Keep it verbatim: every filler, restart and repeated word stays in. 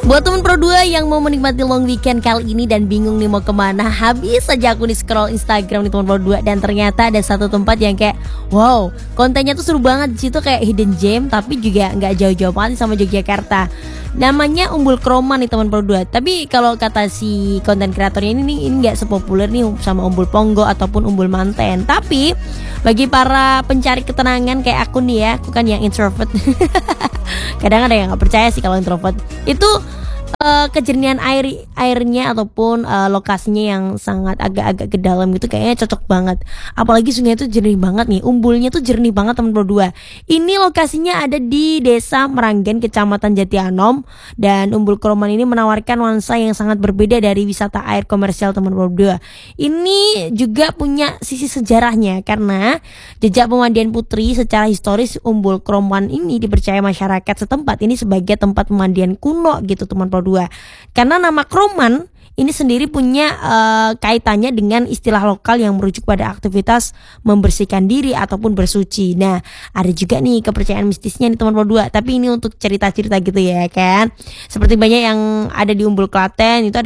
Buat temen Pro dua yang mau menikmati long weekend kali ini dan bingung nih mau kemana, habis saja aku nih scroll Instagram nih temen Pro dua dan ternyata ada satu tempat yang kayak wow, kontennya tuh seru banget. Di situ kayak hidden gem tapi juga nggak jauh-jauh banget sama Yogyakarta. Namanya Umbul Kroman nih teman Pro dua. Tapi kalau kata si konten kreatornya ini nih, ini nggak sepopuler nih sama Umbul Ponggo ataupun Umbul Manten. Tapi bagi para pencari ketenangan kayak aku nih ya, aku kan yang introvert. Kadang ada yang nggak percaya sih kalau introvert itu uh, kejernihan air airnya ataupun uh, lokasinya yang sangat agak-agak ke dalam gitu kayaknya cocok banget. Apalagi sungai itu jernih banget nih, umbulnya tuh jernih banget teman Pro dua. Ini lokasinya ada di Desa Meranggen, Kecamatan Jatianom, dan Umbul Kroman ini menawarkan nuansa yang sangat berbeda dari wisata air komersial teman Pro dua. Ini juga punya sisi sejarahnya karena jejak pemandian putri secara historis Umbul Kroman ini dipercaya masyarakat setempat ini sebagai tempat pemandian kuno gitu teman Pro dua. Karena nama Kroman ini sendiri punya uh, kaitannya dengan istilah lokal yang merujuk pada aktivitas membersihkan diri ataupun bersuci. Nah, ada juga nih kepercayaan mistisnya nih teman Pro dua, tapi ini untuk cerita-cerita gitu ya kan. Seperti banyak yang ada di Umbul Klaten itu ada